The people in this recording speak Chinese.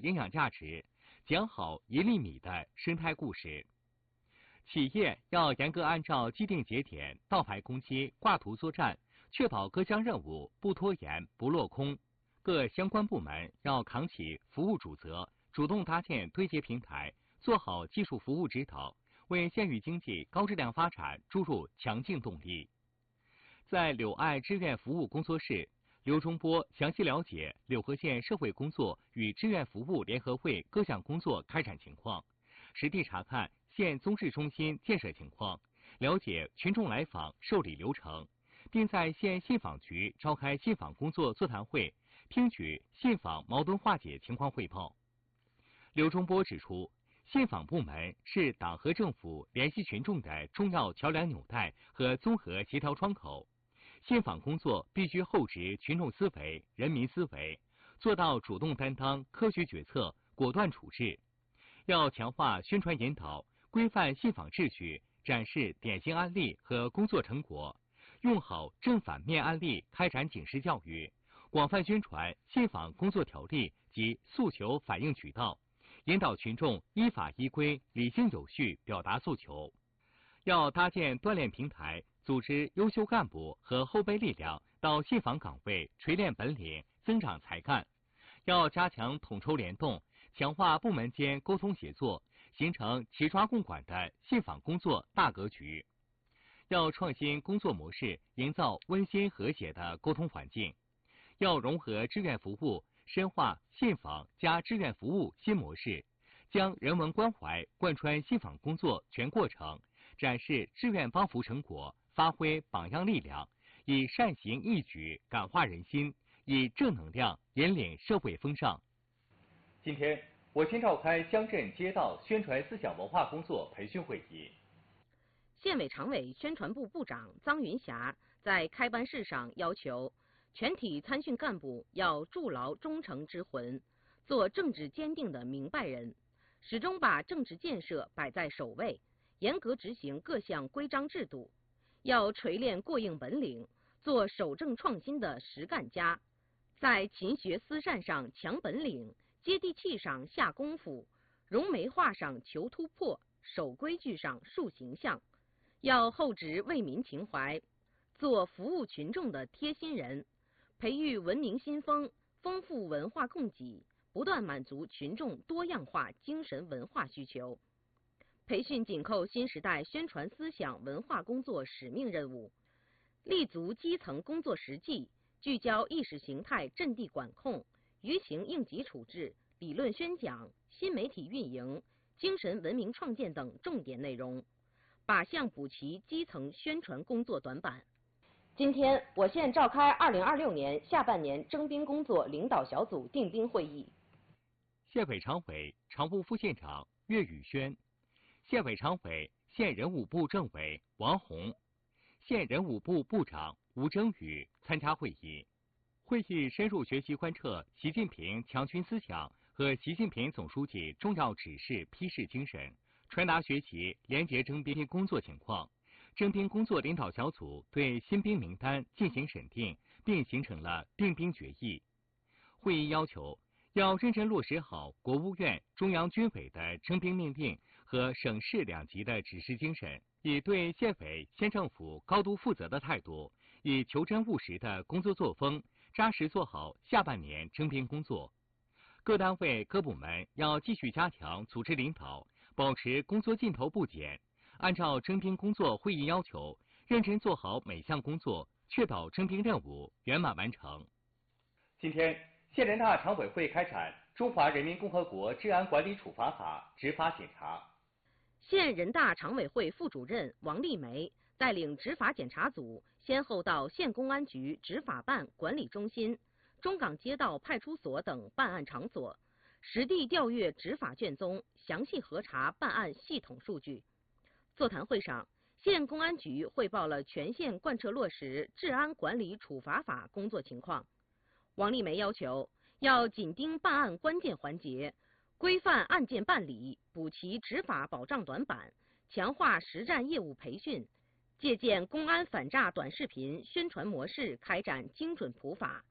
营养价值，讲好1粒米的生态故事。企业要严格按照既定节点倒排攻击、挂图作战，确保各项任务不拖延、不落空。各相关部门要扛起服务主责，主动搭建对接平台，做好技术服务指导，为县域经济高质量发展注入强劲动力。在柳爱志愿服务工作室，刘忠波详细了解柳河县社会工作与志愿服务联合会各项工作开展情况，实地查看县综治中心建设情况，了解群众来访受理流程，并在县信访局召开信访工作座谈会，听取信访矛盾化解情况汇报。刘忠波指出，信访部门是党和政府联系群众的重要桥梁纽带和综合协调窗口。信访工作必须厚植群众思维、人民思维，做到主动担当、科学决策、果断处置。要强化宣传引导，规范信访秩序，展示典型案例和工作成果，用好正反面案例开展警示教育，广泛宣传信访工作条例及诉求反映渠道，引导群众依法依规、理性有序表达诉求。要搭建锻炼平台，组织优秀干部和后备力量到信访岗位锤炼本领、增长才干。要加强统筹联动，强化部门间沟通协作，形成齐抓共管的信访工作大格局。要创新工作模式，营造温馨和谐的沟通环境。要融合志愿服务，深化信访加志愿服务新模式，将人文关怀贯穿信访工作全过程，展示志愿帮扶成果，发挥榜样力量，以善行义举感化人心，以正能量引领社会风尚。今天，我先召开乡镇街道宣传思想文化工作培训会议。 县委常委宣传部部长臧云霞在开班式上要求，全体参训干部要筑牢忠诚之魂，做政治坚定的明白人，始终把政治建设摆在首位，严格执行各项规章制度，要锤炼过硬本领，做守正创新的实干家，在勤学思善上强本领，接地气上下功夫，融媒化上求突破，守规矩上树形象。要厚植为民情怀，做服务群众的贴心人，培育文明新风，丰富文化供给，不断满足群众多样化精神文化需求。培训紧扣新时代宣传思想文化工作使命任务，立足基层工作实际，聚焦意识形态阵地管控、舆情应急处置、理论宣讲、新媒体运营、精神文明创建等重点内容，靶向补齐基层宣传工作短板。今天，我县召开2026年下半年征兵工作领导小组定兵会议。 县委常委、常务副县长岳宇轩，县委常委、县人武部政委王红，县人武部部长吴征宇参加会议。会议深入学习贯彻习近平强军思想和习近平总书记重要指示批示精神，传达学习廉洁征兵工作情况。征兵工作领导小组对新兵名单进行审定，并形成了定兵决议。会议要求，要认真落实好国务院、中央军委的征兵命令和省市两级的指示精神，以对县委、县政府高度负责的态度，以求真务实的工作作风，扎实做好下半年征兵工作。各单位各部门要继续加强组织领导，保持工作劲头不减，按照征兵工作会议要求，认真做好每项工作，确保征兵任务圆满完成。今天，县人大常委会开展《中华人民共和国治安管理处罚法》执法检查。 县人大常委会副主任王丽梅带领执法检查组，先后到县公安局执法办管理中心、中港街道派出所等办案场所，实地调阅执法卷宗，详细核查办案系统数据。座谈会上，县公安局汇报了全县贯彻落实治安管理处罚法工作情况。王丽梅要求，要紧盯办案关键环节，规范案件办理，补齐执法保障短板，强化实战业务培训，借鉴公安反诈短视频宣传模式开展精准普法。